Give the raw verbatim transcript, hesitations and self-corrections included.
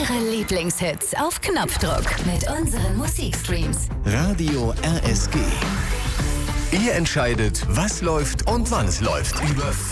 Ihre Lieblingshits auf Knopfdruck mit unseren Musikstreams. Radio R S G. Ihr entscheidet, was läuft und wann es läuft. Über